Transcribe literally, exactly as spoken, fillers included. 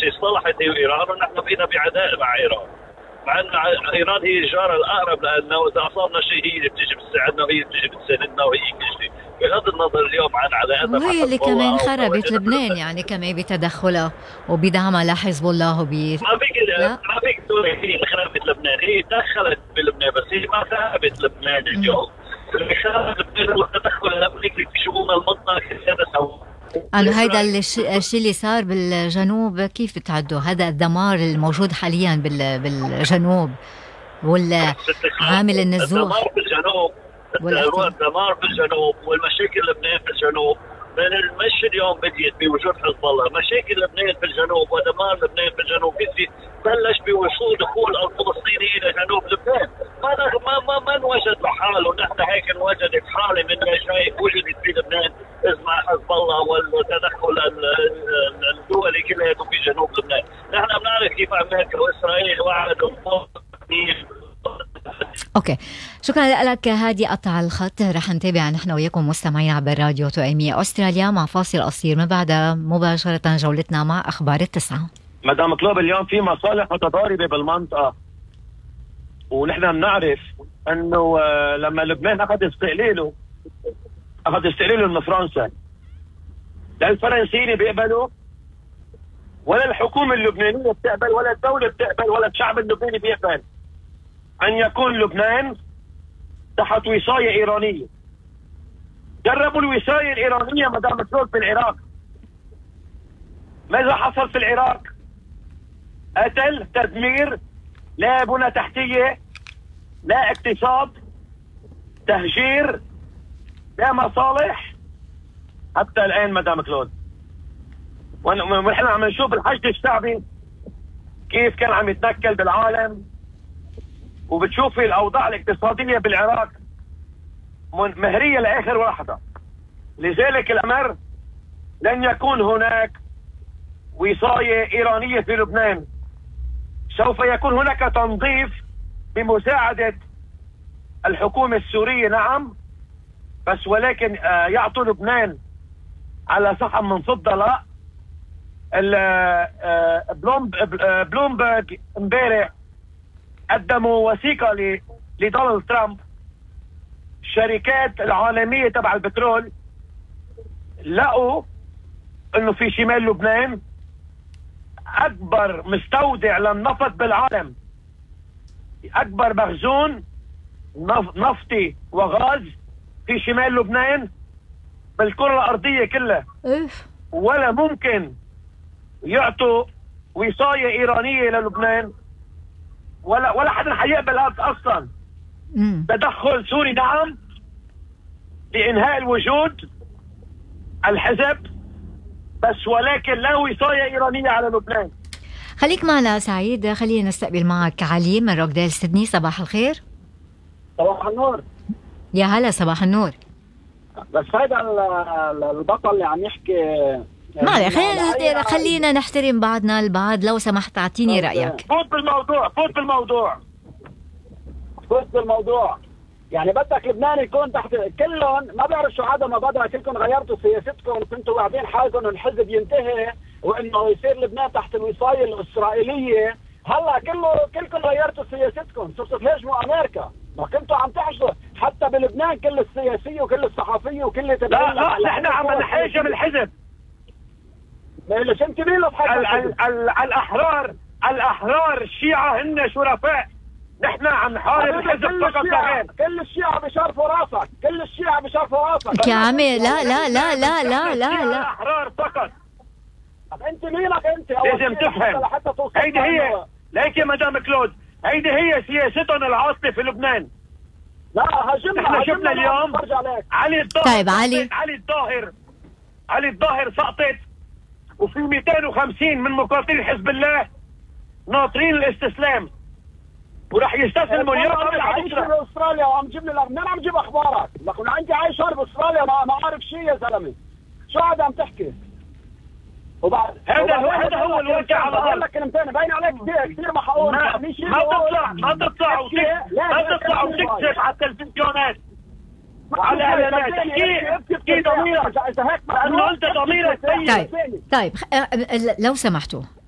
اصطلحت هي وإيران، ونحن فينا بعداء مع إيران، مع أن إيران هي الجارة الأقرب، لأنه إذا أصابنا شيء هي اللي بتيجي بتساعدنا وهي بتيجي بتساندنا وهي كل شيء. بغض النظر اليوم عن علاقتنا مع وهي اللي حزب الله كمان أو خربت تواجدنا لبنان بلبنان. يعني كمان بتدخلها وبدعمها لحزب الله وبي ما فيك لا ما فيك تقول هي اللي خربت لبنان، هي دخلت بلبنان بس هي ما خربت لبنان اليوم. اللي خرب لبنان هو التدخل الأمريكي في شؤون المنطقة اللي هذا سواه. أنا هيدا الشيء الشي اللي صار بالجنوب كيف بتعدوا هذا الدمار الموجود حاليا بال بالجنوب ولا عامل النزوح الدمار بالجنوب، والاحتلال؟ الدمار بالجنوب والمشاكل لبنان في الجنوب من مش اليوم بديت بوجود حزب الله. مشاكل لبنان في الجنوب ودمار لبنان في الجنوب بلش بوصول دخول الفلسطيني الى جنوب لبنان. ما ما ما, ما نوجد حاله، نحن هيك نوجدت حاله من شيء وجدت في لبنان اسمها حزب الله والتدخل الدولي كلها في جنوب لبنان. نحن بنعرف كيف امريكا واسرائيل وعدوا اوكي، شكرا لك. هادي قطع الخط، رح نتابع نحن وياكم مستمعين عبر راديو توأمية أستراليا مع فاصل قصير، من بعدها مباشرة جولتنا مع أخبار التسعة. مدام كلوب، اليوم في مصالح متضاربة بالمنطقة، ونحن بنعرف انه لما لبنان اخذ استقلاله اخذ استقلاله من فرنسا، لا الفرنسيين بيقبلوا ولا الحكومة اللبنانية بتقبل ولا الدولة بتقبل ولا الشعب اللبناني بيقبل أن يكون لبنان تحت وصاية إيرانية. جربوا الوصاية الإيرانية مدام كلوب في العراق، ماذا حصل في العراق؟ قتل، تدمير، لا بنى تحتية، لا اقتصاد، تهجير، لا مصالح حتى الآن مدام كلود. ونحن عم نشوف الحشد الشعبي كيف كان عم يتنكل بالعالم، وبتشوفي الأوضاع الاقتصادية بالعراق مهرية لآخر لحظة. لذلك الأمر لن يكون هناك وصاية إيرانية في لبنان، سوف يكون هناك تنظيف بمساعدة الحكومة السورية، نعم، بس ولكن يعطوا لبنان على صحة من فضة. لا، بلومبرغ امبارح قدموا وثيقة لدونالد ترامب. الشركات العالمية تبع البترول لقوا انه في شمال لبنان اكبر مستودع للنفط بالعالم، اكبر مخزون نفطي وغاز في شمال لبنان بالكرة الارضية كلها. ولا ممكن يعطوا وصاية ايرانية للبنان، ولا ولا حدا حيقبل هذا اصلا. مم. تدخل سوري نعم لانهاء الوجود الحزب، بس ولكن لا وصاية ايرانية على لبنان. خليك معنا سعيد، خلينا نستقبل معك علي من روكديل سيدني. صباح الخير. صباح النور. يا هلا، صباح النور. بس هذا البطل اللي عم يحكي ما عليه، خلينا خلينا نحترم بعضنا البعض. لو سمحت اعطيني رايك. فوت بالموضوع فوت بالموضوع فوت بالموضوع يعني بدك لبنان يكون تحت كلهم، ما بعرف شو عدم مبادئ، كلكم غيرتوا سياستكم، كنتوا واعدين حالكم انه الحزب ينتهي وانه يصير لبنان تحت الوصايه الاسرائيليه. هلا كله كلكم غيرتوا سياستكم، صرتوا تهاجموا امريكا. ما كنتوا عم تحشدوا حتى بلبنان كل السياسيه وكل الصحفيه وكل لا لا نحن عم نحاجم الحزب. ليش انت مين اللي الاحرار الاحرار الشيعة هن شرفاء، نحن عم نحارب الحزب فقط لا غير. كل الشيعة بشرفوا راسك، كل الشيعة بشرفوا راسك يا عمي. لا لا لا لا لا لا لا الاحرار فقط. طب انت مينك انت؟ لازم تفهم هيدي هي، ليك يا مدام كلود، هيدي هي سياستهم العاصفة في لبنان. لا هاجمنا. احنا شفنا اليوم علي الظاهر. طيب علي علي الظاهر علي الظاهر سقطت، وفي مئتين وخمسين من مقاتلي حزب الله ناطرين الاستسلام، وراح يستسلموا اليوم. انا عايش في استراليا وعم جيب لي منين عم جيب اخبارك؟ لكن عندي عايش في استراليا ما ما عارف شيء يا زلمه. شو هذا عم تحكي؟ وبعد هذا هو هذا هو الواقع على الارض. لك كلمتين باين عليك كثير كثير محقول. ما, ما تطلع ما تطلع ما تطلع وتكذب على التلفزيونات وعلى اعلانات. كيف كيف ضميرك؟ لانه انت ضميرك. طيب طيب لو سمحتوا